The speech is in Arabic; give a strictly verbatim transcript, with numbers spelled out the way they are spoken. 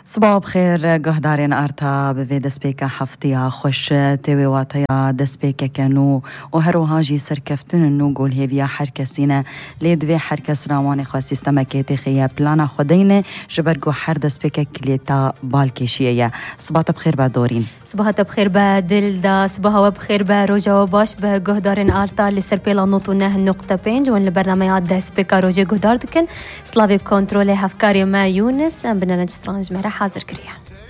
صباح بخير جهدارين أرتا بفي دسبيكا حفتيا خوش تيوي واتيا دسبيكا كانو وهرو هاجي سركفتن النو قول هيفيا حركة سينا ليدوي حركة سراواني خوا سيستما كيتي خيا بلانا خدينة جبرقو حر دسبيكا كليتا بالكيشيا. صباح بخير بادورين. صباح بخير بادل دا صباح وبخير بروجا وباش بجهدارين أرتا اللي سربيلا نوتونه النقطة بينج وان البرنامج دسبيكا روجي جهدار دكن سلافي كنترولي هفكاري ما يونس بدنا نجسترانج مرة حاضر كريا.